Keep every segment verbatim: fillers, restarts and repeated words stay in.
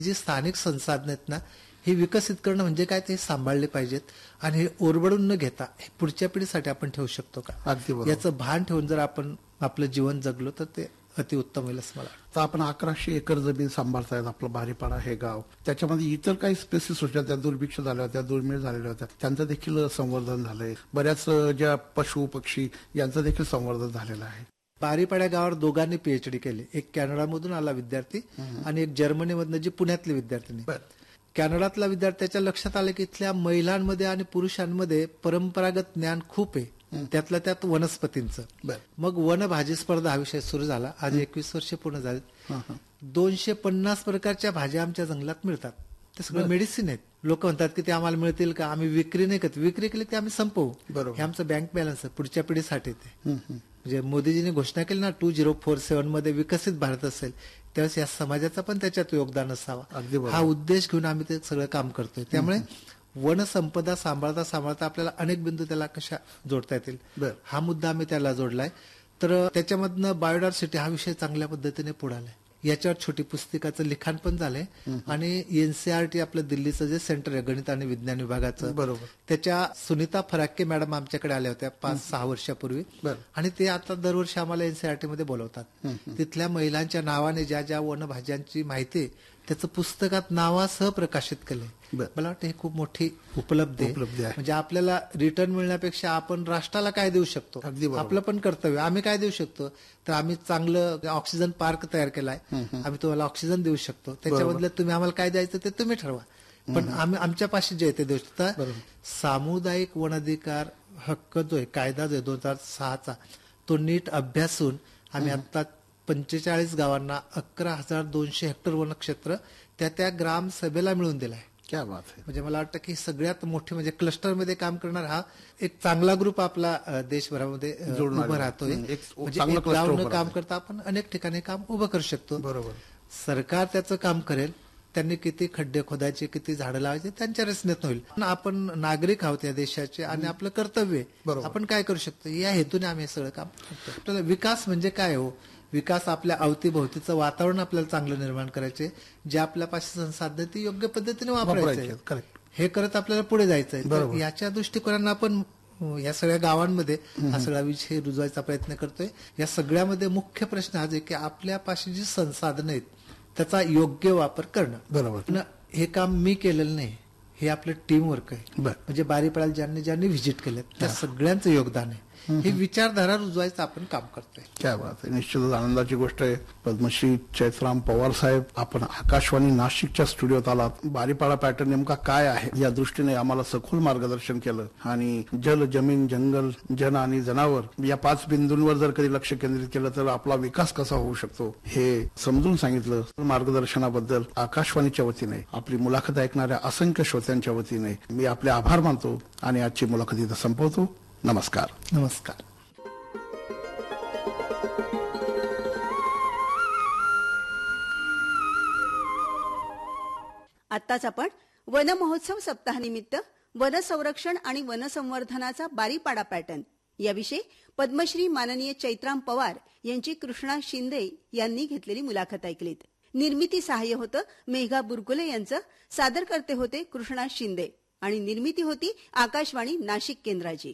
जी स्थानिक संसाधनं आहेत ना, हे विकसित करणं म्हणजे काय, ते सांभाळले पाहिजेत आणि हे ओरबडून न घेता हे पुढच्या पिढीसाठी आपण ठेवू शकतो का, अगदी बरोबर. याचं भान ठेवून जर आपण आपलं जीवन जगलो तर ते अतिउत्तम होईल असं मला वाटतं. तर आपण अकराशे एकर जमीन सांभाळतायत, आपलं बारीपाडा हे गाव, त्याच्यामध्ये इतर काही स्पेसिस होत्या, त्या दुर्भिक्ष झाल्या होत्या, दुर्मिळ झालेल्या होत्या, त्यांचं देखील संवर्धन झालंय. बऱ्याच ज्या पशु पक्षी यांचं देखील संवर्धन झालेलं आहे. बारीपाड्या गावावर दोघांनी पीएचडी केली, एक कॅनडामधून आला विद्यार्थी आणि एक जर्मनीमधनं जी पुण्यातली विद्यार्थिनी. कॅनडातला विद्यार्थ्याच्या लक्षात आलं की इथल्या महिलांमध्ये आणि पुरुषांमध्ये परंपरागत ज्ञान खूप आहे, त्यातल्या त्यात वनस्पतींचं. मग वनभाजी स्पर्धा हा विषय सुरू झाला. आज एकवीस वर्ष पूर्ण झाली. दोनशे पन्नास प्रकारच्या भाज्या आमच्या जंगलात मिळतात. ते सगळं मेडिसिन आहेत. लोक म्हणतात की ते आम्हाला मिळतील का, आम्ही विक्री नाही करत, विक्री केली ते आम्ही संपवू, हे आमचं बँक बॅलन्स आहे पुढच्या पिढीसाठी. ते म्हणजे मोदीजींनी घोषणा केली ना, टू झिरो फोर सेव्हन मध्ये विकसित भारत असेल त्यावेळेस या समाजाचं पण त्याच्यात योगदान असावं, हा उद्देश घेऊन आम्ही ते सगळं काम करतोय. त्यामुळे वनसंपदा सांभाळता सांभाळता आपल्याला अनेक बिंदू त्याला कशा जोडता येतील, हा मुद्दा आम्ही त्याला जोडलाय. तर त्याच्यामधनं बायोडायव्हर्सिटी हा विषय चांगल्या पद्धतीने पुढे आलाय. याच्यावर छोटी पुस्तिकाचं लिखाण पण झालंय आणि एनसीआरटी आपलं दिल्लीचं जे सेंटर आहे गणित आणि विज्ञान विभागाचं, बरोबर, त्याच्या सुनीता फराक्के मॅडम आमच्याकडे आल्या होत्या पाच सहा वर्षापूर्वी आणि ते आता दरवर्षी आम्हाला एनसीआरटी मध्ये बोलवतात. तिथल्या महिलांच्या नावाने ज्या ज्या वनभाज्यांची माहिती त्याचं पुस्तकात नावासह प्रकाशित केलंय. मला वाटतं हे खूप मोठी उपलब्धी आहे. म्हणजे आपल्याला रिटर्न मिळण्यापेक्षा आपण राष्ट्राला काय देऊ शकतो, आपलं पण कर्तव्य. आम्ही काय देऊ शकतो, तर आम्ही चांगलं ऑक्सिजन पार्क तयार केलाय, आम्ही तुम्हाला ऑक्सिजन देऊ शकतो, त्याच्या बदल्यात तुम्ही आम्हाला काय द्यायचं ते तुम्ही ठरवा, पण आम्ही आमच्या पाशी जे ते देऊ शकतो. सामुदायिक वनाधिकार हक्क जो आहे, कायदा जो आहे दोन हजार सहाचा, तो नीट अभ्यासून आम्ही आता पंचेचाळीस गावांना अकरा हजार दोनशे हेक्टर वनक्षेत्र त्या त्या ग्राम सभेला मिळून दिलाय. क्या बात आहे. म्हणजे मला वाटतं की सगळ्यात मोठी म्हणजे क्लस्टरमध्ये काम करणार हा एक चांगला ग्रुप आपला देशभरामध्ये उभं राहतोय. म्हणजे एक गाव न काम करता आपण अनेक ठिकाणी काम उभं करू शकतो. बरोबर. सरकार त्याचं काम करेल, त्यांनी किती खड्डे खोदायचे, किती झाडं लावायचे त्यांच्या रचनेत होईल. आपण नागरिक आहोत या देशाचे आणि आपलं कर्तव्य आपण काय करू शकतो या हेतूने आम्ही हे सगळं काम करतो. आपल्याला विकास म्हणजे काय हो, विकास आपल्या अवतीभोवतीचं वातावरण आपल्याला चांगलं निर्माण करायचे, जे आपल्यापाशी संसाधन ती योग्य पद्धतीने वापरायचे, हे करत आपल्याला पुढे जायचंय. याच्या दृष्टिकोनानं आपण या सगळ्या गावांमध्ये हा सगळा विषय रुजवायचा प्रयत्न करतोय. या सगळ्यामध्ये मुख्य प्रश्न हा आहे की आपल्यापाशी जी संसाधनं आहेत त्याचा योग्य वापर करणं. बरोबर. हे काम मी केलेलं नाही, हे आपलं टीम वर्क आहे. म्हणजे बारीपाड्याला ज्यांनी ज्यांनी व्हिजिट केलं त्या सगळ्यांचं योगदान आहे. ही विचारधारा रुजवायचं आपण काम करतोय. क्या बात आहे. निश्चितच आनंदाची गोष्ट आहे. पद्मश्री चैत्राम पवार साहेब, आपण आकाशवाणी नाशिकच्या स्टुडिओत आलात. बारीपाडा पॅटर्न नेमका काय आहे या दृष्टीने आम्हाला सखोल मार्गदर्शन केलं आणि जल, जमीन, जंगल, जन आणि जनावर या पाच बिंदूंवर जर कधी लक्ष केंद्रित केलं तर आपला विकास कसा होऊ शकतो हे समजून सांगितलं. मार्गदर्शनाबद्दल आकाशवाणीच्या वतीने, आपली मुलाखत ऐकणाऱ्या असंख्य श्रोत्यांच्या वतीने मी आपले आभार मानतो आणि आजची मुलाखत इथं संपवतो. नमस्कार. नमस्कार. आत्ताच आपण वन महोत्सव सप्ताहानिमित्त वन संरक्षण आणि वन संवर्धनाचा बारीपाडा पॅटर्न याविषयी पद्मश्री माननीय चैत्राम पवार यांची कृष्णा शिंदे यांनी घेतलेली मुलाखत ऐकलीत. निर्मिती सहाय्य होतं मेघा बुरकुले यांचं, सादरकर्ते होते कृष्णा शिंदे आणि निर्मिती होती आकाशवाणी नाशिक केंद्राची.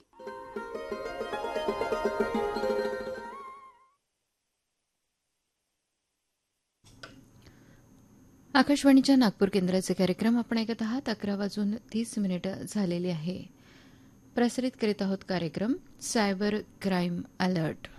आकाशवाणीच्या नागपूर केंद्राचे कार्यक्रम आपण ऐकत आहात. अकरा वाजून तीस मिनिटं झालेली आहे. प्रसारित करीत आहोत कार्यक्रम सायबर क्राईम अलर्ट.